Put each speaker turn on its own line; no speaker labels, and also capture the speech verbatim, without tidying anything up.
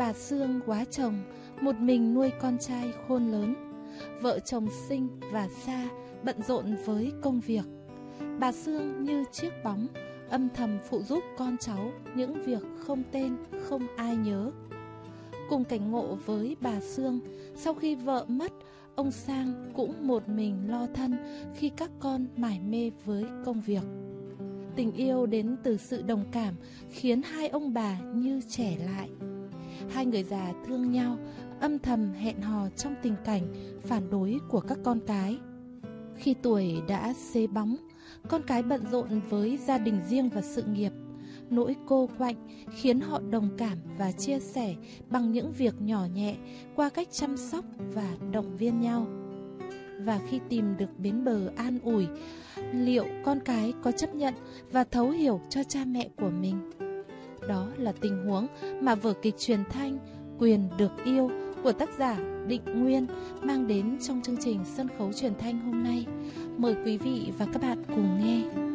Bà Sương quá chồng, một mình nuôi con trai khôn lớn. Vợ chồng sinh và xa, bận rộn với công việc. Bà Sương như chiếc bóng, âm thầm phụ giúp con cháu những việc không tên, không ai nhớ. Cùng cảnh ngộ với bà Sương, sau khi vợ mất, ông Sang cũng một mình lo thân khi các con mải mê với công việc. Tình yêu đến từ sự đồng cảm khiến hai ông bà như trẻ lại. Hai người già thương nhau, âm thầm hẹn hò trong tình cảnh phản đối của các con cái. Khi tuổi đã xế bóng, con cái bận rộn với gia đình riêng và sự nghiệp. Nỗi cô quạnh khiến họ đồng cảm và chia sẻ bằng những việc nhỏ nhẹ qua cách chăm sóc và động viên nhau. Và khi tìm được bến bờ an ủi, liệu con cái có chấp nhận và thấu hiểu cho cha mẹ của mình? Đó là tình huống mà vở kịch truyền thanh Quyền được yêu của tác giả Định Nguyên mang đến trong chương trình sân khấu truyền thanh hôm nay. Mời quý vị và các bạn cùng nghe.